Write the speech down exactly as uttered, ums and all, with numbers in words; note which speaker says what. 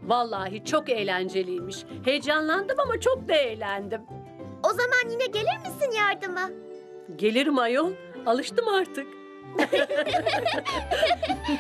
Speaker 1: Vallahi çok eğlenceliymiş. Heyecanlandım ama çok da eğlendim.
Speaker 2: O zaman yine gelir misin yardıma?
Speaker 1: Gelirim ayol. Alıştım artık.